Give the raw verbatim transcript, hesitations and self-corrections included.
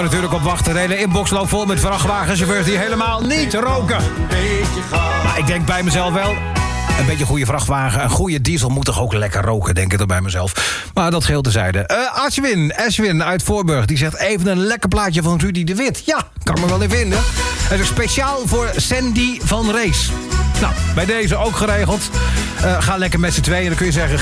Natuurlijk op wachten. De hele inbox loopt vol met vrachtwagenchauffeurs die helemaal niet roken. Maar ik denk bij mezelf wel, een beetje goede vrachtwagen, een goede diesel moet toch ook lekker roken, denk ik dan bij mezelf. Maar dat geldt terzijde. Uh, Ashwin, Ashwin uit Voorburg, die zegt even een lekker plaatje van Rudy de Wit. Ja, kan ik me wel in vinden. Het is speciaal voor Sandy van Rees. Nou, bij deze ook geregeld. Uh, ga lekker met z'n tweeën, dan kun je zeggen...